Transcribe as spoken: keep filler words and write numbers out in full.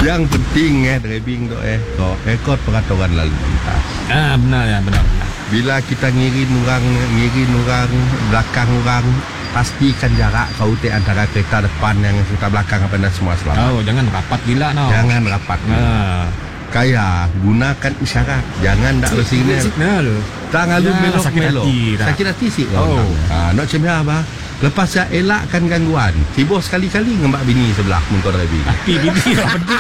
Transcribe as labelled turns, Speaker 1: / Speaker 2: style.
Speaker 1: Yang penting eh driving tu eh, kau rekod peraturan lalu lintas.
Speaker 2: Ah, benar ya, benar benar.
Speaker 1: Bila kita ngirin orang, ngirin orang, belakang orang, pastikan jarak kau te antara kereta depan yang kereta belakang apa dan semua selamat.
Speaker 2: Oh, jangan rapat gila no.
Speaker 1: Jangan rapat.
Speaker 2: Ah.
Speaker 1: Kaya gunakan isyarat, jangan dak signal.
Speaker 2: Signal.
Speaker 1: Tak ngalu
Speaker 2: Ya,
Speaker 1: belok
Speaker 2: sakit
Speaker 1: belok.
Speaker 2: hati dah.
Speaker 1: Sakit hati sih kau.
Speaker 2: Oh.
Speaker 1: Ah, nak macam apa? Lepas saya elakkan gangguan. Sibuk sekali-kali ngembak bini sebelah mun kau driving.
Speaker 2: Tapi bini tak peduli.